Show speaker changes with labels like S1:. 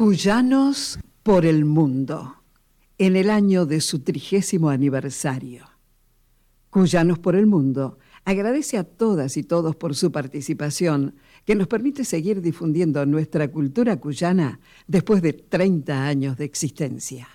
S1: Cuyanos por el mundo, en el año de su 30º aniversario. Cuyanos por el mundo agradece a todas y todos por su participación, que nos permite seguir difundiendo nuestra cultura cuyana después de 30 años de existencia.